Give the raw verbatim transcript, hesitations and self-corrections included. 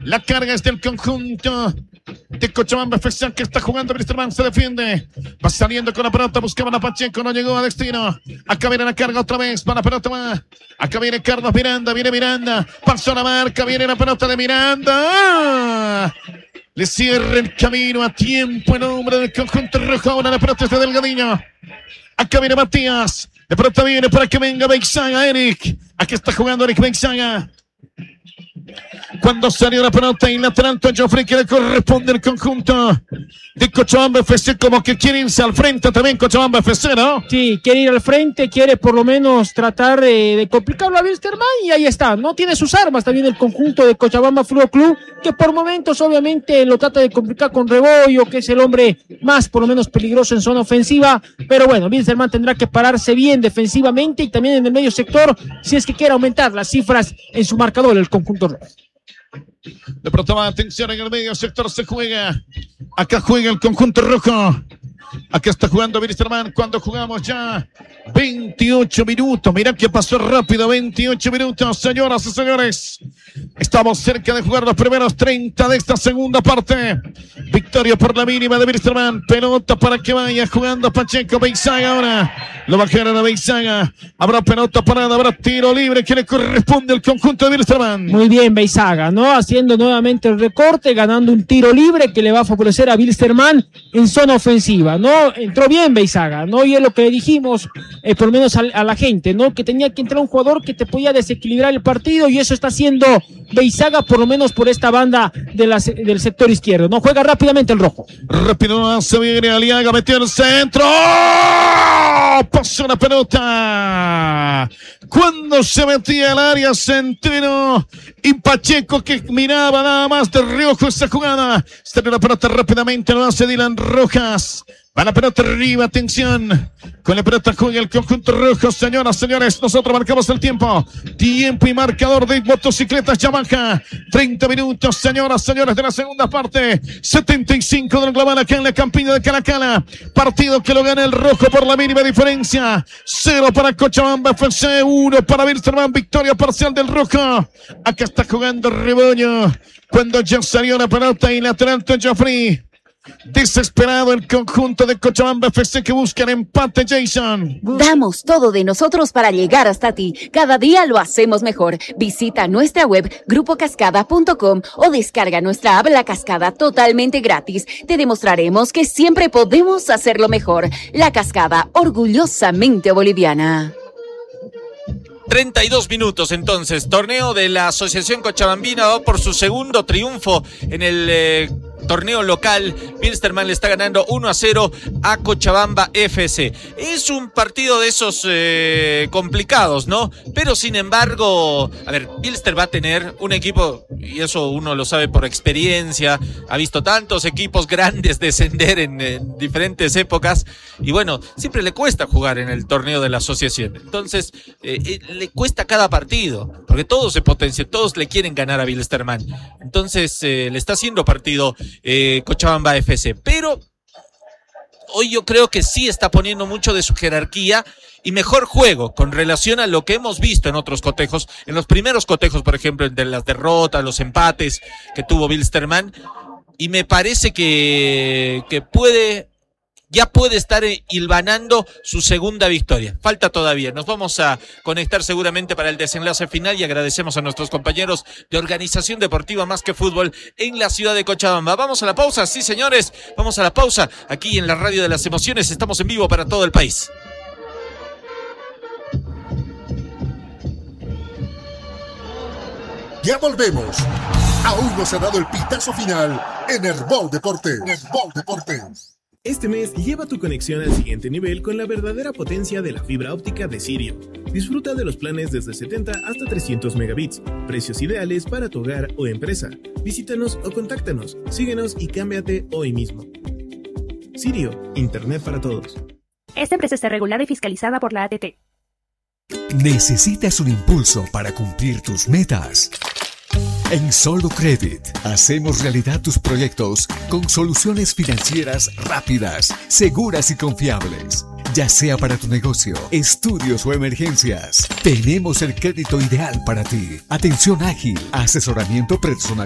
La carga es del conjunto de Cochabamba F C, que está jugando. Wilstermann se defiende. Va saliendo con la pelota. Buscaba a Pacheco. No llegó a destino. Acá viene la carga otra vez. Para la pelota va. Acá viene Carlos Miranda. Viene Miranda. Pasó la marca. Viene la pelota de Miranda. ¡Ah! Le cierra el camino a tiempo el hombre del conjunto rojo. Ahora la pelota es de Delgadillo. Acá viene Matías. La pelota viene para que venga Beizaga. Eric. Aquí está jugando Eric Beizaga. Cuando salió la pelota y lateral a Joffrey, que le corresponde el conjunto de Cochabamba F C, como que quiere irse al frente también Cochabamba F C, ¿no? Sí, quiere ir al frente, quiere por lo menos tratar eh, de complicarlo a Wilstermann, y ahí está, no tiene sus armas también el conjunto de Cochabamba Fútbol Club, que por momentos obviamente lo trata de complicar con Rebollo, que es el hombre más por lo menos peligroso en zona ofensiva, pero bueno, Wilstermann tendrá que pararse bien defensivamente y también en el medio sector, si es que quiere aumentar las cifras en su marcador el conjunto rojo. De pronto va, atención, en el medio sector se juega. Acá juega el conjunto rojo. Acá está jugando Wilstermann cuando jugamos ya veintiocho minutos. Mirá que pasó rápido, veintiocho minutos, señoras y señores. Estamos cerca de jugar los primeros treinta de esta segunda parte. Victoria por la mínima de Wilstermann. Pelota para que vaya jugando Pacheco. Beizaga ahora. Lo bajaron a Beizaga. Habrá pelota parada, habrá tiro libre que le corresponde al conjunto de Wilstermann. Muy bien Beizaga, ¿no? Haciendo nuevamente el recorte, ganando un tiro libre que le va a favorecer a Wilstermann en zona ofensiva, ¿no? Entró bien Beizaga, ¿no? Y es lo que dijimos, eh, por lo menos a, a la gente, ¿no? Que tenía que entrar un jugador que te podía desequilibrar el partido, y eso está haciendo Beizaga, por lo menos por esta banda de la, del sector izquierdo, ¿no? Juega rápidamente el rojo. Rápido se viene Aliaga, metió el centro. ¡Oh! Pasó la pelota. Cuando se metía al área Centeno y Pacheco, que miraba nada más de reojo esa jugada. Sale la pelota rápidamente, lo hace Dylan Rojas. Va la pelota arriba, atención. Con la pelota juega el conjunto rojo, señoras, señores. Nosotros marcamos el tiempo. Tiempo y marcador de motocicletas Yamaha. treinta minutos, señoras, señores, de la segunda parte. setenta y cinco del global acá en la Campiña de Calacala. Partido que lo gana el rojo por la mínima diferencia. Cero para Cochabamba F C, uno para Wilstermann. Victoria parcial del rojo. Acá está jugando Rebollo. Cuando ya salió la pelota y lateral a Joffrey. Desesperado el conjunto de Cochabamba F C, que busca el empate. Jason. Damos todo de nosotros para llegar hasta ti. Cada día lo hacemos mejor. Visita nuestra web grupo cascada punto com o descarga nuestra app La Cascada totalmente gratis. Te demostraremos que siempre podemos hacerlo mejor. La Cascada, orgullosamente boliviana. treinta y dos minutos entonces, torneo de la Asociación Cochabambina va por su segundo triunfo en el eh, torneo local. Wilstermann le está ganando uno a cero a Cochabamba F C. Es un partido de esos eh, complicados, ¿no? Pero sin embargo, a ver, Wilster va a tener un equipo, y eso uno lo sabe por experiencia, ha visto tantos equipos grandes descender en, en diferentes épocas, y bueno, siempre le cuesta jugar en el torneo de la asociación. Entonces, eh, eh, le cuesta cada partido, porque todos se potencian, todos le quieren ganar a Wilstermann. Entonces, eh, le está haciendo partido Eh, Cochabamba F C, pero hoy yo creo que sí está poniendo mucho de su jerarquía y mejor juego con relación a lo que hemos visto en otros cotejos, en los primeros cotejos, por ejemplo, de las derrotas, los empates que tuvo Wilstermann, y me parece que, que puede, ya puede estar hilvanando su segunda victoria. Falta todavía, nos vamos a conectar seguramente para el desenlace final, y agradecemos a nuestros compañeros de Organización Deportiva Más que Fútbol en la ciudad de Cochabamba. Vamos a la pausa, sí señores, vamos a la pausa aquí en la Radio de las Emociones. Estamos en vivo para todo el país. Ya volvemos. Aún no se ha dado el pitazo final en Herbol Deportes. Herbol Deportes. Este mes lleva tu conexión al siguiente nivel con la verdadera potencia de la fibra óptica de Sirio. Disfruta de los planes desde setenta hasta trescientos megabits, precios ideales para tu hogar o empresa. Visítanos o contáctanos, síguenos y cámbiate hoy mismo. Sirio, Internet para todos. Esta empresa está regulada y fiscalizada por la A T T. ¿Necesitas un impulso para cumplir tus metas? En Solo Credit hacemos realidad tus proyectos con soluciones financieras rápidas, seguras y confiables. Ya sea para tu negocio, estudios o emergencias, tenemos el crédito ideal para ti. Atención ágil, asesoramiento personal